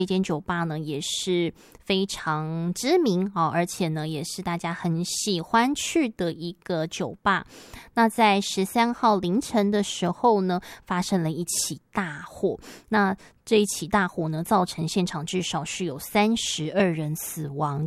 这间酒吧呢也是非常知名而且呢也是大家很喜欢去的一个酒吧。那在13号凌晨的时候呢，发生了一起大火。那这一起大火呢，造成现场至少是有32人死亡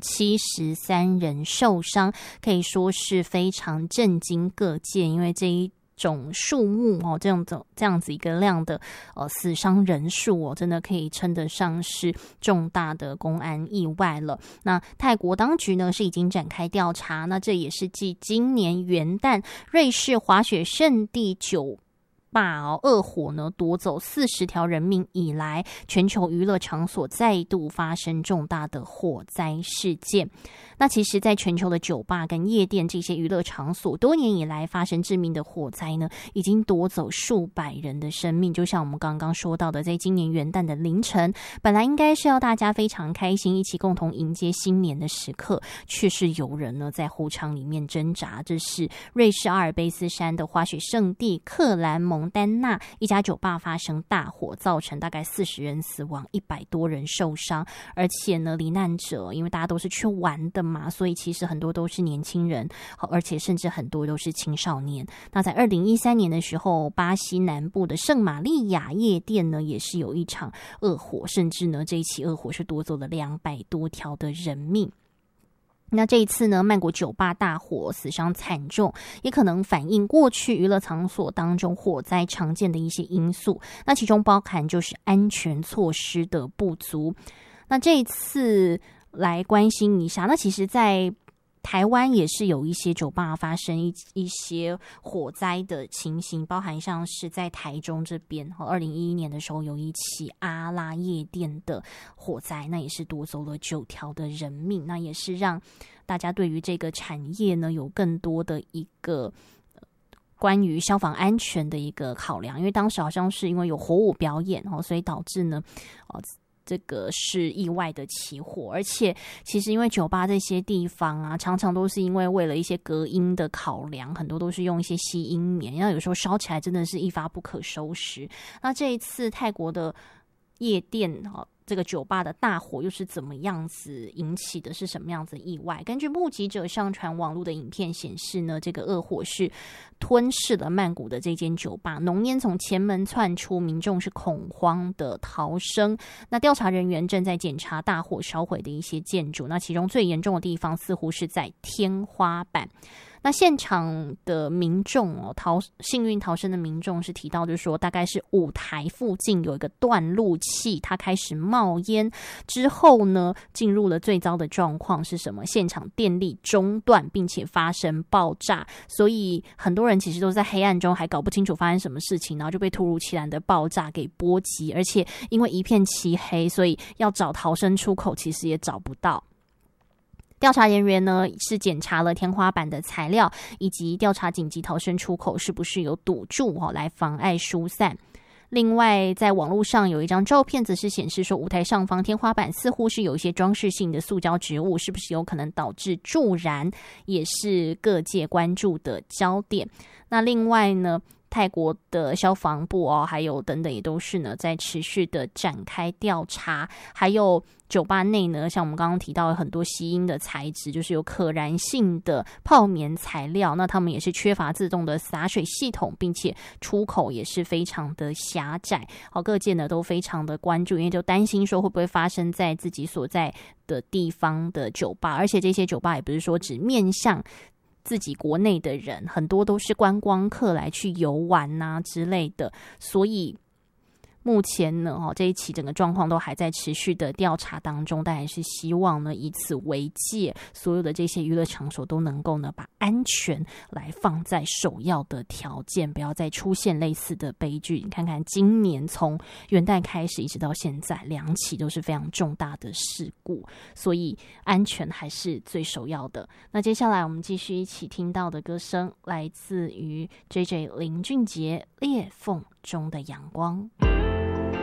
，73人受伤，可以说是非常震惊各界，因为这一种数目这样子一个量的死伤人数真的可以称得上是重大的公安意外了。那泰国当局呢是已经展开调查，那这也是继今年元旦瑞士滑雪胜地酒吧恶火呢夺走40条人命以来，全球娱乐场所再度发生重大的火灾事件。那其实在全球的酒吧跟夜店这些娱乐场所多年以来发生致命的火灾呢，已经夺走数百人的生命。就像我们刚刚说到的，在今年元旦的凌晨，本来应该是要大家非常开心一起共同迎接新年的时刻，却是有人呢在火场里面挣扎。这是瑞士阿尔卑斯山的滑雪胜地克兰蒙丹纳一家酒吧发生大火，造成大概40人死亡，100多人受伤。而且呢，罹难者因为大家都是去玩的嘛，所以其实很多都是年轻人，而且甚至很多都是青少年。那在2013年的时候，巴西南部的圣玛利亚夜店呢，也是有一场恶火，甚至呢这一起恶火是夺走了200多条的人命。那这一次呢，曼谷酒吧大火死伤惨重，也可能反映过去娱乐场所当中火灾常见的一些因素，那其中包含就是安全措施的不足。那这一次来关心一下，那其实在台湾也是有一些酒吧发生一些火灾的情形，包含像是在台中这边2011年的时候有一起阿拉夜店的火灾，那也是夺走了9条的人命，那也是让大家对于这个产业呢有更多的一个关于消防安全的一个考量。因为当时好像是因为有火舞表演所以导致呢这个是意外的起火。而且其实因为酒吧这些地方啊，常常都是因为为了一些隔音的考量，很多都是用一些吸音棉，那有时候烧起来真的是一发不可收拾。那这一次泰国的夜店这个酒吧的大火又是怎么样子引起的，是什么样子的意外？根据目击者上传网络的影片显示呢，这个恶火是吞噬了曼谷的这间酒吧，浓烟从前门窜出，民众是恐慌的逃生。那调查人员正在检查大火烧毁的一些建筑，那其中最严重的地方似乎是在天花板。那现场的民众幸运逃生的民众是提到，就是说大概是舞台附近有一个断路器，它开始冒烟之后呢，进入了最糟的状况是什么？现场电力中断，并且发生爆炸，所以很多人其实都在黑暗中还搞不清楚发生什么事情，然后就被突如其来的爆炸给波及，而且因为一片漆黑，所以要找逃生出口其实也找不到。调查人员呢是检查了天花板的材料，以及调查紧急逃生出口是不是有堵住来妨碍疏散。另外在网络上有一张照片则是显示说，舞台上方天花板似乎是有一些装饰性的塑胶植物，是不是有可能导致助燃，也是各界关注的焦点。那另外呢，泰国的消防部还有等等也都是呢在持续的展开调查。还有酒吧内呢，像我们刚刚提到的很多吸音的材质，就是有可燃性的泡棉材料，那他们也是缺乏自动的洒水系统，并且出口也是非常的狭窄。各界呢都非常的关注，因为就担心说会不会发生在自己所在的地方的酒吧，而且这些酒吧也不是说只面向自己国内的人，很多都是观光客来去游玩啊之类的，所以目前呢这一期整个状况都还在持续的调查当中，但也是希望呢以此为戒，所有的这些娱乐场所都能够呢把安全来放在首要的条件，不要再出现类似的悲剧。你看看今年从元旦开始一直到现在2起都是非常重大的事故，所以安全还是最首要的。那接下来我们继续一起听到的歌声来自于 JJ 林俊杰《裂缝中的阳光》。